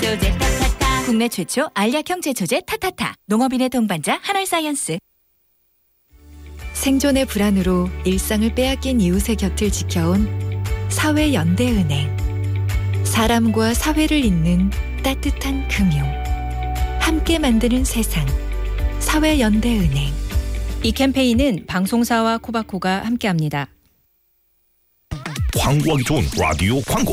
제초제 타타타. 국내 최초 알약형 제초제 타타타. 농업인의 동반자 한올사이언스. 생존의 불안으로 일상을 빼앗긴 이웃의 곁을 지켜온 사회연대은행. 사람과 사회를 잇는 따뜻한 금융. 함께 만드는 세상. 사회연대은행. 이 캠페인은 방송사와 코바코가 함께합니다. 광고하기 좋은 라디오 광고.